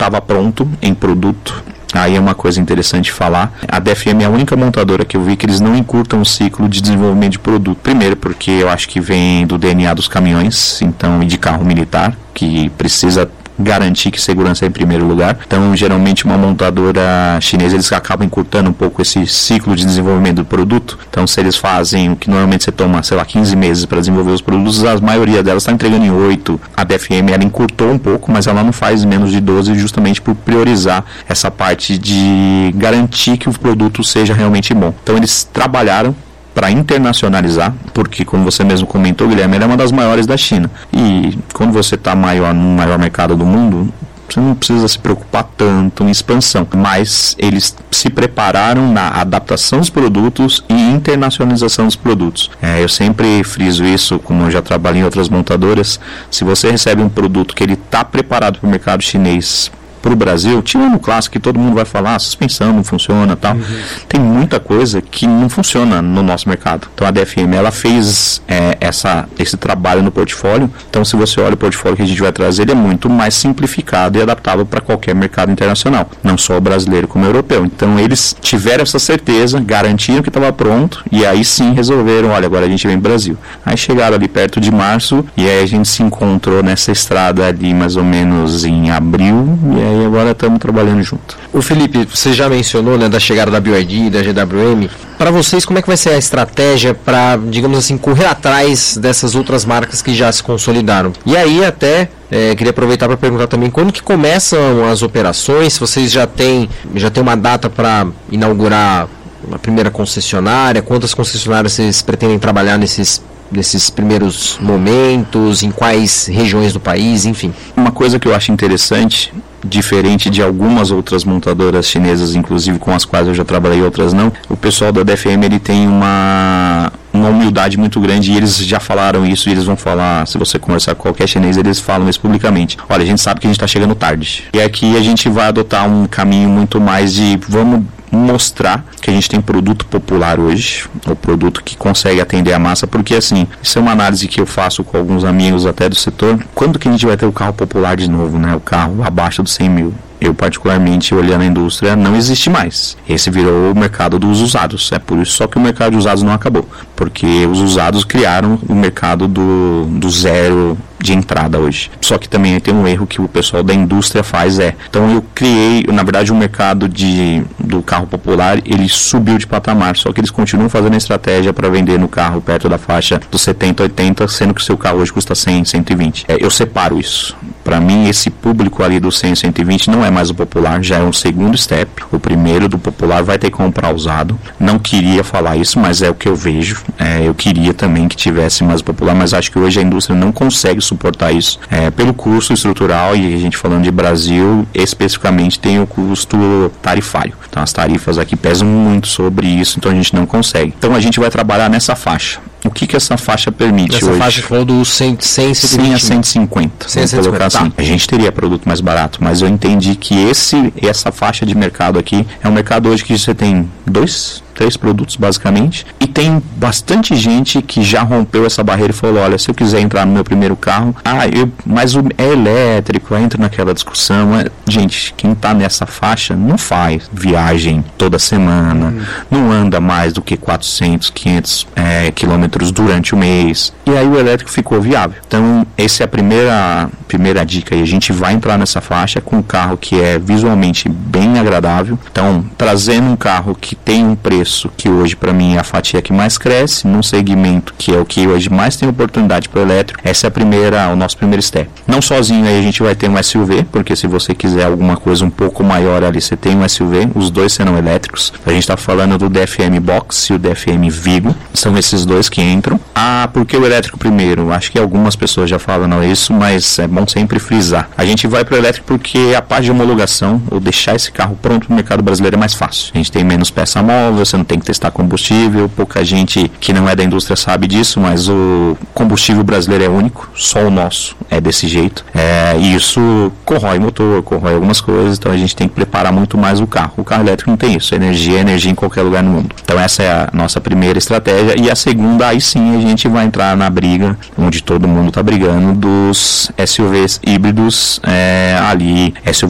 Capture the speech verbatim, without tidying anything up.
estava pronto em produto. Aí é uma coisa interessante falar. A D F M é a única montadora que eu vi que eles não encurtam o ciclo de desenvolvimento de produto. Primeiro porque eu acho que vem do D N A dos caminhões, então, e de carro militar, que precisa garantir que segurança é em primeiro lugar. Então, geralmente, uma montadora chinesa, eles acabam encurtando um pouco esse ciclo de desenvolvimento do produto. Então, se eles fazem o que normalmente você toma, sei lá, quinze meses para desenvolver os produtos, a maioria delas está entregando em oito. A D F M, ela encurtou um pouco, mas ela não faz menos de doze, justamente por priorizar essa parte de garantir que o produto seja realmente bom. Então, eles trabalharam para internacionalizar, porque como você mesmo comentou, Guilherme, ela é uma das maiores da China. E quando você está maior no maior mercado do mundo, você não precisa se preocupar tanto em expansão, mas eles se prepararam na adaptação dos produtos e internacionalização dos produtos. É, eu sempre friso isso, como eu já trabalhei em outras montadoras, se você recebe um produto que ele está preparado para o mercado chinês, para o Brasil, tirando o clássico que todo mundo vai falar, a suspensão não funciona, tal. Uhum. Tem muita coisa que não funciona no nosso mercado. Então a D F M, ela fez é, essa, esse trabalho no portfólio. Então, se você olha o portfólio que a gente vai trazer, ele é muito mais simplificado e adaptável para qualquer mercado internacional, não só o brasileiro como o europeu. Então eles tiveram essa certeza, garantiram que estava pronto e aí sim resolveram, olha, agora a gente vem para o Brasil. Aí chegaram ali perto de março e aí a gente se encontrou nessa estrada ali mais ou menos em abril e aí e agora estamos trabalhando junto. O Felipe, você já mencionou, né, da chegada da B Y D, da G W M. Para vocês, como é que vai ser a estratégia para, digamos assim, correr atrás dessas outras marcas que já se consolidaram? E aí até é, queria aproveitar para perguntar também quando que começam as operações, se vocês já têm já tem uma data para inaugurar a primeira concessionária, quantas concessionárias vocês pretendem trabalhar nesses nesses primeiros momentos, em quais regiões do país, enfim. Uma coisa que eu acho interessante, diferente de algumas outras montadoras chinesas, inclusive com as quais eu já trabalhei e outras não, o pessoal da D F M, ele tem uma, uma humildade muito grande e eles já falaram isso e eles vão falar, se você conversar com qualquer chinês, eles falam isso publicamente. Olha, a gente sabe que a gente está chegando tarde. E aqui a gente vai adotar um caminho muito mais de vamos mostrar que a gente tem produto popular hoje, o produto que consegue atender a massa, porque assim, isso é uma análise que eu faço com alguns amigos até do setor, quando que a gente vai ter o carro popular de novo, né? O carro abaixo dos cem mil. Eu, particularmente, olhando a indústria, não existe mais. Esse virou o mercado dos usados. É por isso só que o mercado de usados não acabou. Porque os usados criaram o mercado do, do zero de entrada hoje. Só que também tem um erro que o pessoal da indústria faz, é... Então eu criei, na verdade, o mercado de, do carro popular, ele subiu de patamar. Só que eles continuam fazendo a estratégia para vender no carro perto da faixa dos setenta, oitenta, sendo que o seu carro hoje custa cem, cento e vinte. É, eu separo isso. Para mim, esse público ali do cem, cento e vinte não é mais o popular, já é um segundo step. O primeiro do popular vai ter que comprar usado. Não queria falar isso, mas é o que eu vejo. É, eu queria também que tivesse mais o popular, mas acho que hoje a indústria não consegue suportar isso. É, pelo custo estrutural, e a gente falando de Brasil, especificamente tem o custo tarifário. Então as tarifas aqui pesam muito sobre isso, então a gente não consegue. Então a gente vai trabalhar nessa faixa. O que que essa faixa permite essa hoje? Essa faixa falou do cem, cem, cem a cento e cinquenta. cem a cento e cinquenta, assim. tá. A gente teria produto mais barato, mas eu entendi que esse, essa faixa de mercado aqui é um mercado hoje que você tem dois, três produtos basicamente, e tem bastante gente que já rompeu essa barreira e falou, olha, se eu quiser entrar no meu primeiro carro, ah, eu, mas o, é elétrico, entra naquela discussão. É, gente, quem está nessa faixa não faz viagem toda semana, hum. não anda mais do que quatrocentos, quinhentos é, quilômetros durante o mês, e aí o elétrico ficou viável. Então, essa é a primeira, primeira dica, e a gente vai entrar nessa faixa com um carro que é visualmente bem agradável. Então, trazendo um carro que tem um preço que hoje para mim é a fatia que mais cresce, num segmento que é o que hoje mais tem oportunidade para o elétrico, essa é a primeira, o nosso primeiro step. Não sozinho aí a gente vai ter um S U V, porque se você quiser alguma coisa um pouco maior ali, você tem um S U V, os dois serão elétricos. A gente está falando do D F M Box e o D F M Vigo, são esses dois que entram. Ah, por que o elétrico primeiro? Acho que algumas pessoas já falam isso, mas é bom sempre frisar. A gente vai para o elétrico porque a parte de homologação, ou deixar esse carro pronto no mercado brasileiro é mais fácil. A gente tem menos peça móvel, você não tem que testar combustível, pouca gente que não é da indústria sabe disso, mas o combustível brasileiro é único, só o nosso é desse jeito, é, e isso corrói motor, corrói algumas coisas, então a gente tem que preparar muito mais o carro. O carro elétrico não tem isso, energia é energia em qualquer lugar no mundo. Então essa é a nossa primeira estratégia, e a segunda, aí sim a gente vai entrar na briga, onde todo mundo está brigando, dos S U Vs híbridos, é, ali, S U V